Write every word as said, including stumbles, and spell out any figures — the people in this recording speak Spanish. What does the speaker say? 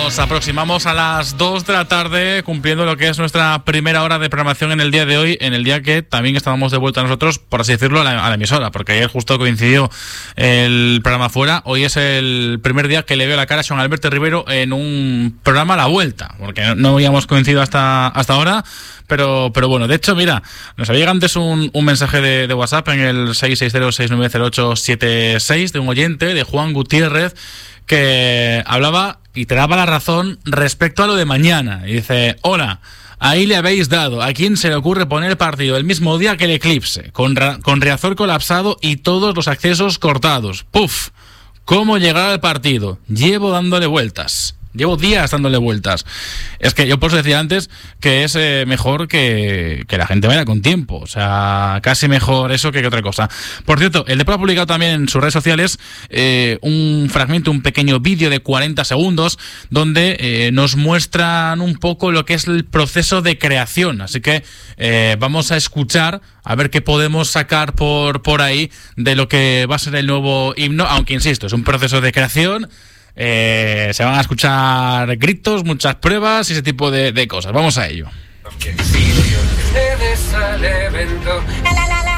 Nos aproximamos a las dos de la tarde, cumpliendo lo que es nuestra primera hora de programación en el día de hoy, en el día que también estábamos de vuelta nosotros, por así decirlo, a la, a la emisora, porque ayer justo coincidió el programa fuera. Hoy es el primer día que le veo la cara a Joan Alberto Rivero en un programa a la vuelta, porque no, no habíamos coincidido hasta, hasta ahora. Pero, pero bueno, de hecho, mira, nos había llegado antes un, un mensaje de, de WhatsApp en el seis seis cero, seis nueve cero ocho siete seis de un oyente, de Juan Gutiérrez, que hablaba y te daba la razón respecto a lo de mañana. Y dice: hola, ahí le habéis dado. ¿A quién se le ocurre poner el partido el mismo día que el eclipse? Con, ra- con Riazor colapsado y todos los accesos cortados. ¡Puf! ¿Cómo llegar al partido? Llevo dándole vueltas. Llevo días dándole vueltas. Es que yo por eso decía antes que es eh, mejor que, que la gente vaya con tiempo. O sea, casi mejor eso que, que otra cosa. Por cierto, el Depor ha publicado también en sus redes sociales eh, un fragmento, un pequeño vídeo de cuarenta segundos donde eh, nos muestran un poco lo que es el proceso de creación. Así que eh, vamos a escuchar a ver qué podemos sacar por, por ahí de lo que va a ser el nuevo himno. Aunque, insisto, es un proceso de creación. Eh, se van a escuchar gritos, muchas pruebas y ese tipo de, de cosas. Vamos a ello. La, la, la, la.